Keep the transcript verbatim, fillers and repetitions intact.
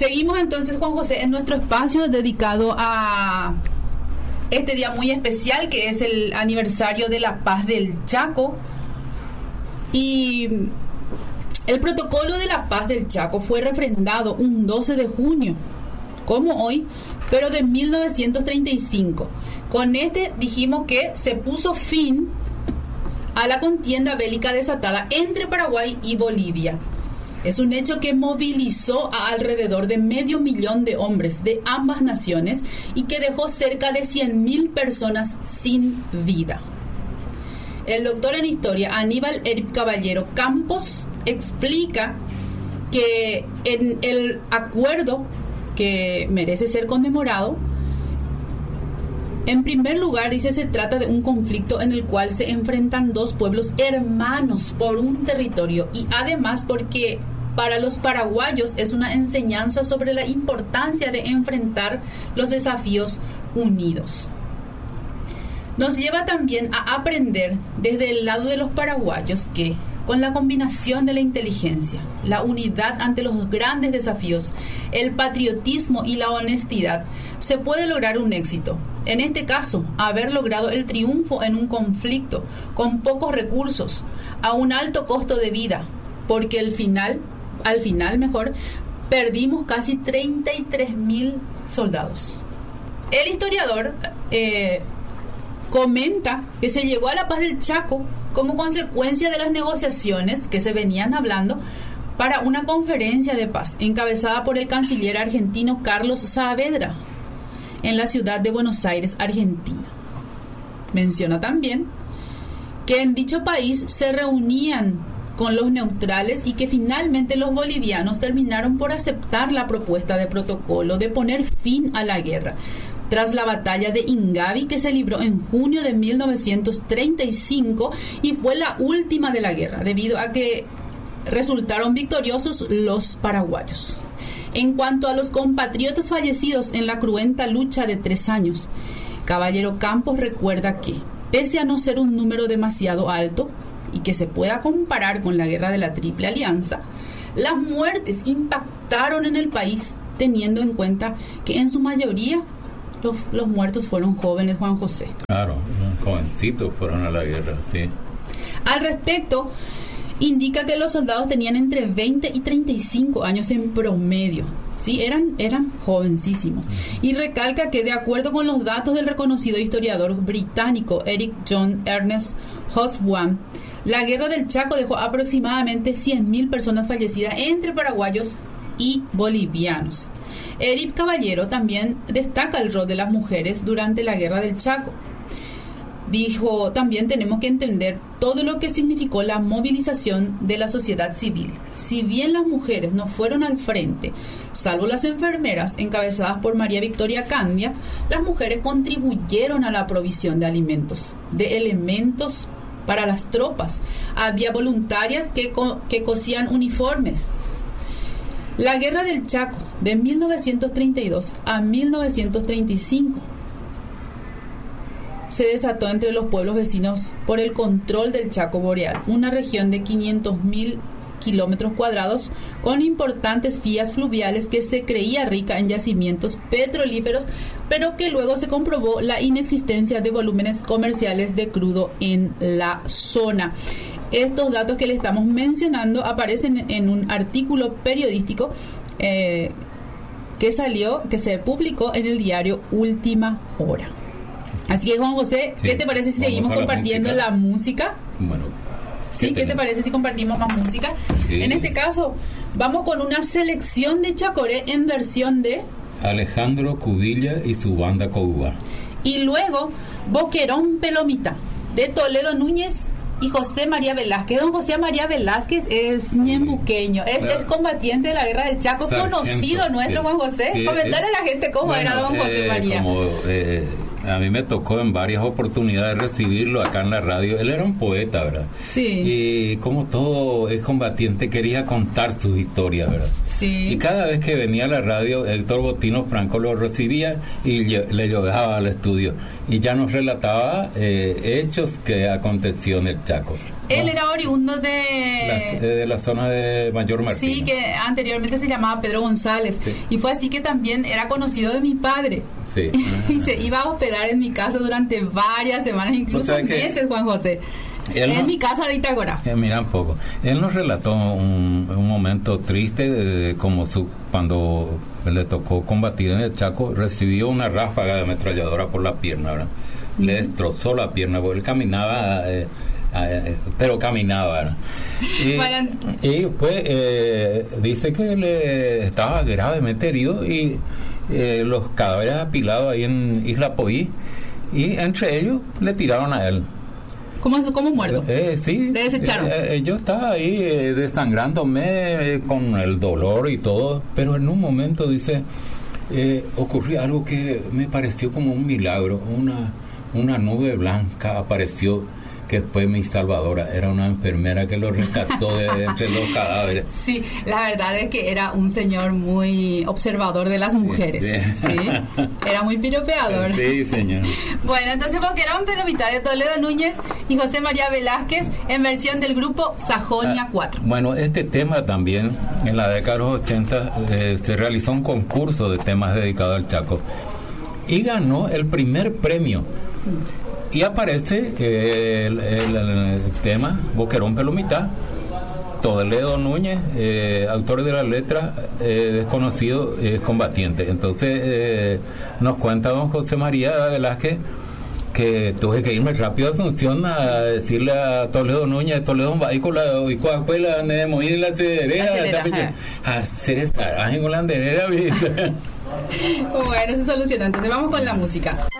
Seguimos entonces, Juan José, en nuestro espacio dedicado a este día muy especial, que es el aniversario de la paz del Chaco. Y el protocolo de la paz del Chaco fue refrendado un doce de junio, como hoy, pero de mil novecientos treinta y cinco. Con este dijimos que se puso fin a la contienda bélica desatada entre Paraguay y Bolivia. Es un hecho que movilizó a alrededor de medio millón de hombres de ambas naciones y que dejó cerca de cien mil personas sin vida. El doctor en historia Aníbal Eric Caballero Campos explica que en el acuerdo que merece ser conmemorado, en primer lugar, dice, se trata de un conflicto en el cual se enfrentan dos pueblos hermanos por un territorio, y además porque para los paraguayos es una enseñanza sobre la importancia de enfrentar los desafíos unidos. Nos lleva también a aprender desde el lado de los paraguayos que, con la combinación de la inteligencia, la unidad ante los grandes desafíos, el patriotismo y la honestidad, se puede lograr un éxito. En este caso, haber logrado el triunfo en un conflicto con pocos recursos, a un alto costo de vida, porque al final, al final mejor, perdimos casi treinta y tres mil soldados. El historiador eh, comenta que se llegó a la paz del Chaco como consecuencia de las negociaciones que se venían hablando para una conferencia de paz encabezada por el canciller argentino Carlos Saavedra en la ciudad de Buenos Aires, Argentina. Menciona también que en dicho país se reunían con los neutrales y que finalmente los bolivianos terminaron por aceptar la propuesta de protocolo de poner fin a la guerra tras la batalla de Ingavi, que se libró en junio de mil novecientos treinta y cinco y fue la última de la guerra, debido a que resultaron victoriosos los paraguayos. En cuanto a los compatriotas fallecidos en la cruenta lucha de tres años, Caballero Campos recuerda que, pese a no ser un número demasiado alto y que se pueda comparar con la guerra de la Triple Alianza, las muertes impactaron en el país, teniendo en cuenta que en su mayoría Los, los muertos fueron jóvenes, Juan José. Claro, jovencitos fueron a la guerra, sí. Al respecto, indica que los soldados tenían entre veinte y treinta y cinco años en promedio. Sí, eran, eran jovencísimos. Y recalca que, de acuerdo con los datos del reconocido historiador británico Eric John Ernest Hobsbawm, la guerra del Chaco dejó aproximadamente cien mil personas fallecidas entre paraguayos y bolivianos. Eric Caballero también destaca el rol de las mujeres durante la guerra del Chaco. Dijo, también tenemos que entender todo lo que significó la movilización de la sociedad civil. Si bien las mujeres no fueron al frente, salvo las enfermeras encabezadas por María Victoria Candia, las mujeres contribuyeron a la provisión de alimentos, de elementos para las tropas. Había voluntarias que, co- que cosían uniformes. La guerra del Chaco, de mil novecientos treinta y dos a mil novecientos treinta y cinco, se desató entre los pueblos vecinos por el control del Chaco Boreal, una región de quinientos mil kilómetros cuadrados con importantes vías fluviales que se creía rica en yacimientos petrolíferos, pero que luego se comprobó la inexistencia de volúmenes comerciales de crudo en la zona. Estos datos que le estamos mencionando aparecen en un artículo periodístico eh, que salió, que se publicó en el diario Última Hora. Así que, Juan José, sí, ¿qué te parece si seguimos compartiendo música? la música? Bueno. ¿Sí? ¿Qué, ¿Qué te parece si compartimos más música? Sí. En este caso, vamos con una selección de Chacoré en versión de Alejandro Cudilla y su banda Coubá. Y luego, Boquerón Pelomita, de Toledo Núñez y José María Velázquez. Don José María Velázquez es ñembuqueño, es claro. el combatiente de la guerra del Chaco, Sargento, conocido nuestro, Juan José. Sí, Comentar a la gente cómo bueno, era don José eh, María. Como, eh, a mí me tocó en varias oportunidades recibirlo acá en la radio. Él era un poeta, ¿verdad? Sí. Y como todo es combatiente, quería contar sus historias, ¿verdad? Sí. Y cada vez que venía a la radio, Héctor Botino Franco lo recibía y le llevaba al estudio. Y ya nos relataba eh, hechos que aconteció en el Chaco. Él era oriundo de... La, de la zona de Mayor Martínez. Sí, que anteriormente se llamaba Pedro González. Sí. Y fue así que también era conocido de mi padre. Sí. Y se iba a hospedar en mi casa durante varias semanas, incluso o sea meses, Juan José. En no, mi casa de Itagora. Eh, mira un poco. Él nos relató un, un momento triste, de, como su, cuando le tocó combatir en el Chaco, recibió una ráfaga de ametralladora por la pierna, ¿verdad? Uh-huh. Le destrozó la pierna, porque él caminaba... Eh, Eh, pero caminaba y, bueno. y pues eh, dice que le estaba gravemente herido y eh, los cadáveres apilados ahí en Isla Poí, y entre ellos le tiraron a él. ¿Cómo, cómo muerto? Eh, sí. ¿Le desecharon? Eh, eh, yo estaba ahí eh, desangrándome eh, con el dolor y todo, pero en un momento dice eh, ocurrió algo que me pareció como un milagro. Una, una nube blanca apareció, que fue mi salvadora. Era una enfermera que lo rescató de, de entre los cadáveres. Sí, la verdad es que era un señor muy observador de las mujeres. Sí, sí. ¿Sí? Era muy piropeador. Sí, señor. Bueno, entonces Boquerón, Peromita de Toledo Núñez y José María Velázquez en versión del grupo Sajonia cuatro. Ah, bueno, este tema también en la década de los ochenta eh, se realizó un concurso de temas dedicado al Chaco y ganó el primer premio. Y aparece eh, el, el, el tema Boquerón Pelomita, Toledo Núñez, eh, autor de la letra, eh, desconocido, eh, combatiente. Entonces eh, nos cuenta don José María Velázquez que tuve que irme rápido a Asunción a decirle a Toledo Núñez, Toledo va y con la y con la de morir la cederera, a hacer esta, con la anderera. Bueno, se solucionó. Entonces vamos con la música.